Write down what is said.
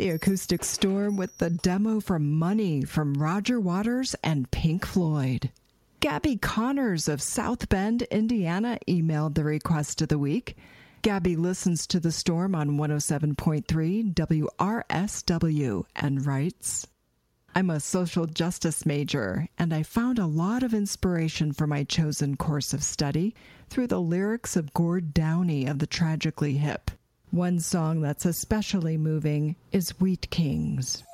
the Acoustic Storm with the demo from Money from Roger Waters and Pink Floyd. Gabby Connors of South Bend, Indiana, emailed the request of the week. Gabby listens to The Storm on 107.3 WRSW and writes, I'm a social justice major, and I found a lot of inspiration for my chosen course of study through the lyrics of Gord Downie of the Tragically Hip. One song that's especially moving is Wheat Kings.